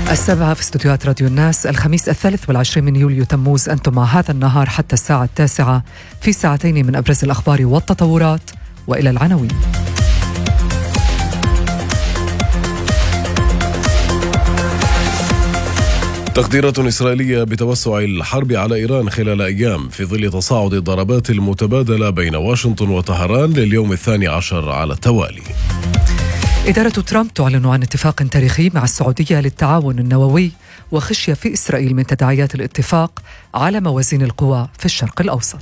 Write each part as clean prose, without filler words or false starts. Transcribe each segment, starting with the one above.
7 في استوديوهات راديو الناس، الخميس 23 من يوليو تموز. أنتم مع هذا النهار حتى الساعة 9 في ساعتين من أبرز الأخبار والتطورات، وإلى العناوين. تقديرات إسرائيلية بتوسع الحرب على إيران خلال أيام في ظل تصاعد الضربات المتبادلة بين واشنطن وطهران لليوم 12 على التوالي. إدارة ترامب تعلن عن اتفاق تاريخي مع السعودية للتعاون النووي، وخشية في إسرائيل من تداعيات الاتفاق على موازين القوى في الشرق الأوسط.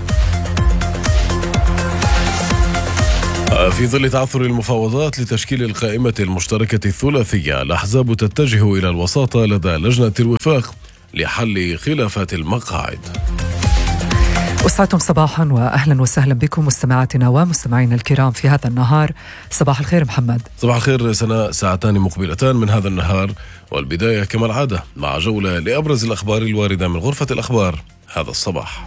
في ظل تعثر المفاوضات لتشكيل القائمة المشتركة الثلاثية، الأحزاب تتجه إلى الوساطة لدى لجنة الوفاق لحل خلافات المقاعد. أسعدتم صباحا وأهلا وسهلا بكم مستمعاتنا ومستمعينا الكرام في هذا النهار. صباح الخير محمد. صباح الخير سناء. ساعتان مقبلتان من هذا النهار، والبداية كما العادة مع جولة لأبرز الأخبار الواردة من غرفة الأخبار هذا الصباح.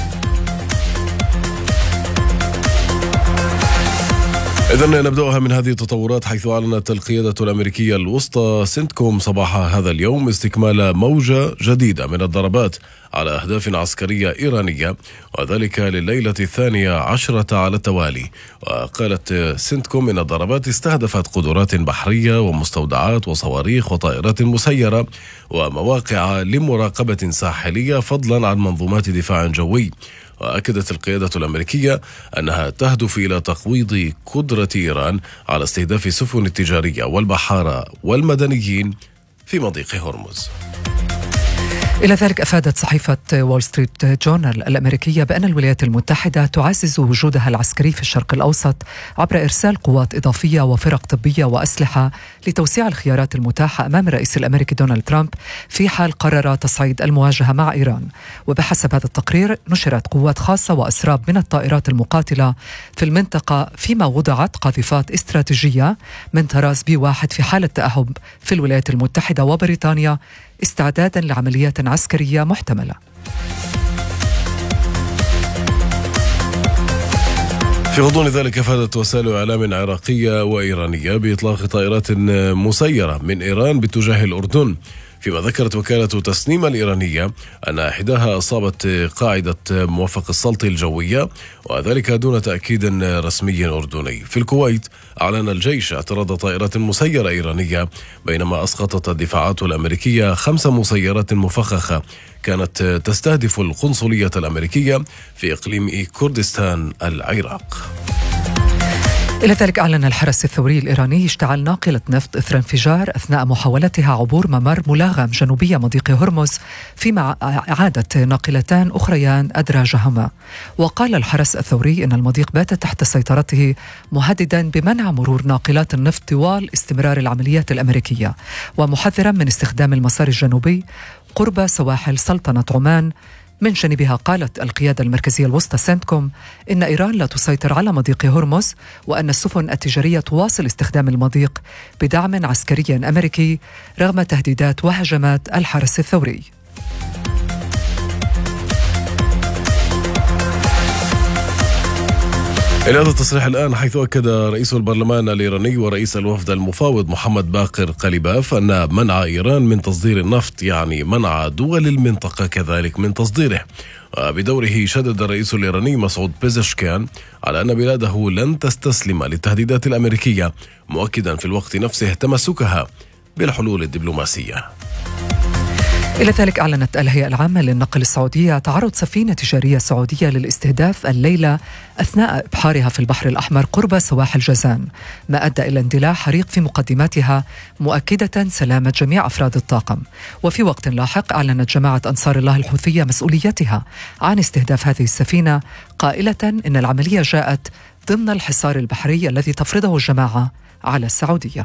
إذن نبدأها من هذه التطورات، حيث أعلنت القيادة الأمريكية الوسطى سنتكوم صباح هذا اليوم استكمال موجة جديدة من الضربات على أهداف عسكرية إيرانية، وذلك لليلة 12 على التوالي. وقالت سنتكوم إن الضربات استهدفت قدرات بحرية ومستودعات وصواريخ وطائرات مسيرة ومواقع لمراقبة ساحلية، فضلا عن منظومات دفاع جوي. وأكدت القيادة الأمريكية أنها تهدف إلى تقويض قدرة إيران على استهداف السفن التجارية والبحارة والمدنيين في مضيق هرمز. إلى ذلك أفادت صحيفة وول ستريت جورنال الأمريكية بأن الولايات المتحدة تعزز وجودها العسكري في الشرق الأوسط عبر إرسال قوات إضافية وفرق طبية وأسلحة لتوسيع الخيارات المتاحة أمام الرئيس الأمريكي دونالد ترامب في حال قرر تصعيد المواجهة مع إيران. وبحسب هذا التقرير نشرت قوات خاصة وأسراب من الطائرات المقاتلة في المنطقة، فيما وضعت قاذفات استراتيجية من طراز B1 في حالة تأهب في الولايات المتحدة وبريطانيا استعدادا لعمليات عسكرية محتملة. في غضون ذلك أفادت وسائل إعلام عراقية وإيرانية بإطلاق طائرات مسيرة من إيران باتجاه الأردن، فيما ذكرت وكالة تسنيم الإيرانية أن إحداها أصابت قاعدة موفق السلط الجوية، وذلك دون تأكيد رسمي أردني. في الكويت أعلن الجيش اعتراض طائرات مسيرة إيرانية، بينما أسقطت الدفاعات الأمريكية 5 مسيرات مفخخة كانت تستهدف القنصلية الأمريكية في إقليم كردستان العراق. إلى ذلك أعلن الحرس الثوري الإيراني اشتعال ناقلة نفط إثر انفجار أثناء محاولتها عبور ممر ملاغم جنوبية مضيق هرمز، فيما عادت ناقلتان أخريان أدراجهما. وقال الحرس الثوري إن المضيق بات تحت سيطرته، مهددا بمنع مرور ناقلات النفط طوال استمرار العمليات الأمريكية، ومحذرا من استخدام المسار الجنوبي قرب سواحل سلطنة عمان. من جانبها قالت القيادة المركزية الوسطى سنتكوم إن إيران لا تسيطر على مضيق هرمز، وأن السفن التجارية تواصل استخدام المضيق بدعم عسكري أمريكي رغم تهديدات وهجمات الحرس الثوري. إلى هذا التصريح الآن، حيث أكد رئيس البرلمان الإيراني ورئيس الوفد المفاوض محمد باقر قليباف أن منع إيران من تصدير النفط يعني منع دول المنطقة كذلك من تصديره. وبدوره شدد الرئيس الإيراني مسعود بيزشكان على أن بلاده لن تستسلم للتهديدات الأمريكية، مؤكدا في الوقت نفسه تمسكها بالحلول الدبلوماسية. إلى ذلك أعلنت الهيئة العامة للنقل السعودية تعرض سفينة تجارية سعودية للاستهداف الليلة أثناء إبحارها في البحر الأحمر قرب سواحل جازان، ما أدى إلى اندلاع حريق في مقدماتها، مؤكدة سلامة جميع أفراد الطاقم. وفي وقت لاحق أعلنت جماعة أنصار الله الحوثية مسؤوليتها عن استهداف هذه السفينة، قائلة إن العملية جاءت ضمن الحصار البحري الذي تفرضه الجماعة على السعودية.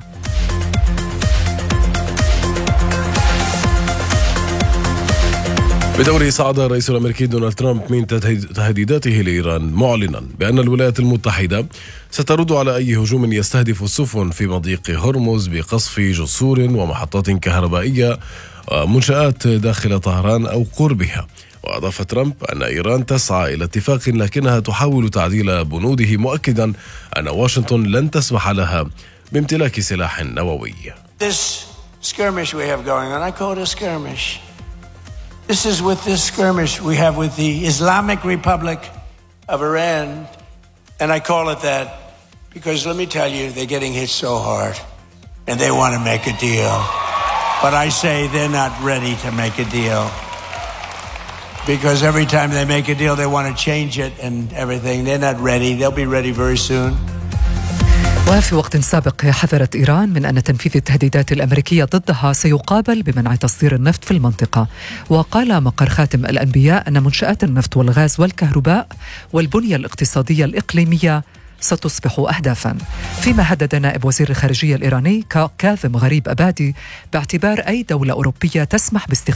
بدوره صعد الرئيس الأمريكي دونالد ترامب من تهديداته لإيران، معلنا بأن الولايات المتحدة سترد على أي هجوم يستهدف السفن في مضيق هرمز بقصف جسور ومحطات كهربائية ومنشآت داخل طهران أو قربها. وأضاف ترامب أن إيران تسعى إلى اتفاق لكنها تحاول تعديل بنوده، مؤكدا أن واشنطن لن تسمح لها بامتلاك سلاح نووي. skirmish we have going on. I call it a skirmish. This is with this skirmish we have with the Islamic Republic of Iran, and I call it that because let me tell you, they're getting hit so hard, and they want to make a deal. But I say they're not ready to make a deal. Because every time they make a deal, they want to change it and everything. They're not ready. They'll be ready very soon. وفي وقت سابق حذرت إيران من أن تنفيذ التهديدات الأمريكية ضدها سيقابل بمنع تصدير النفط في المنطقة. وقال مقر خاتم الأنبياء أن منشآت النفط والغاز والكهرباء والبنية الاقتصادية الإقليمية ستصبح أهدافا. فيما هدد نائب وزير الخارجية الإيراني كاظم غريب أبادي باعتبار أي دولة أوروبية تسمح باستخدام